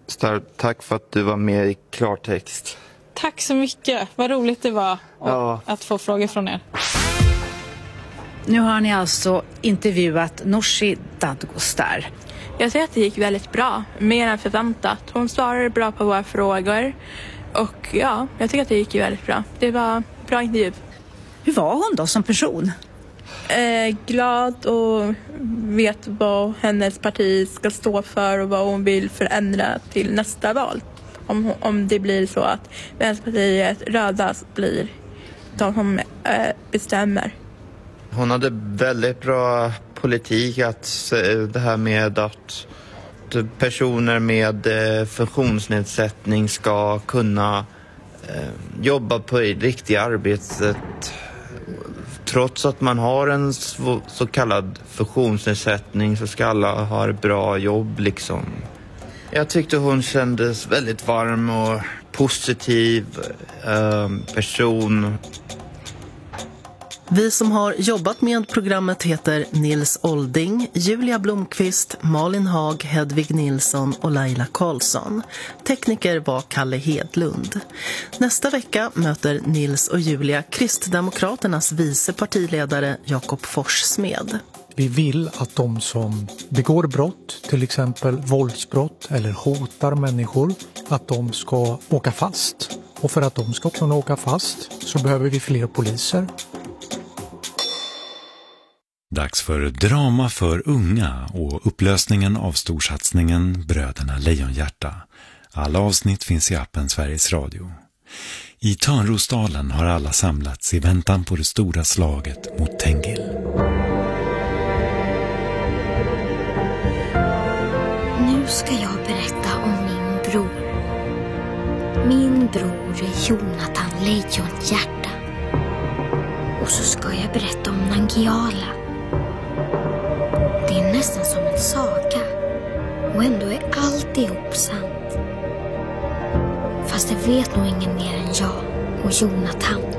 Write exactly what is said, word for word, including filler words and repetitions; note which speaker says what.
Speaker 1: Star, tack för att du var med i klartext.
Speaker 2: Tack så mycket. Vad roligt det var
Speaker 1: ja.
Speaker 2: att få frågor från er.
Speaker 3: Nu har ni alltså intervjuat Nooshi Dadgostar.
Speaker 4: Jag säger att det gick väldigt bra, mer än förväntat. Hon svarade bra på våra frågor och ja, jag tycker att det gick väldigt bra. Det var en bra intervju.
Speaker 3: Hur var hon då som person?
Speaker 4: Eh, glad och vet vad hennes parti ska stå för och vad hon vill förändra till nästa val. Om, om det blir så att Vänsterpartiet röda blir de som eh, bestämmer.
Speaker 1: Hon hade väldigt bra politik, att det här med att personer med funktionsnedsättning ska kunna jobba på riktiga arbetet trots att man har en så kallad funktionsnedsättning, så ska alla ha ett bra jobb liksom. Jag tyckte hon kändes väldigt varm och positiv eh, person.
Speaker 5: Vi som har jobbat med programmet heter Nils Olding, Julia Blomqvist, Malin Haag, Hedvig Nilsson och Laila Karlsson. Tekniker var Kalle Hedlund. Nästa vecka möter Nils och Julia Kristdemokraternas vice partiledare Jakob Forssmed.
Speaker 6: Vi vill att de som begår brott, till exempel våldsbrott eller hotar människor, att de ska åka fast. Och för att de ska kunna åka fast så behöver vi fler poliser.
Speaker 7: Dags för drama för unga och upplösningen av storsatsningen Bröderna Lejonhjärta. Alla avsnitt finns i appen Sveriges Radio. I Törnrosdalen har alla samlats i väntan på det stora slaget mot Tengil.
Speaker 8: Nu ska jag berätta om min bror. Min bror är Jonathan Lejonhjärta. Och så ska jag berätta om Nangiala. Det är nästan som en saga. Och ändå är alltihop sant. Fast det vet nog ingen mer än jag och Jonathan.